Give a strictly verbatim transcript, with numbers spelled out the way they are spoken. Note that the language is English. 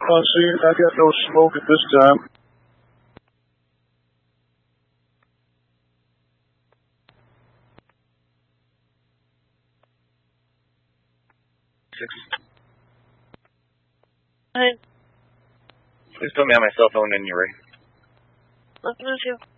Uh, see, I got no smoke at this time. Six. Hi. Please put me on my cell phone when you're ready. Nothing to do.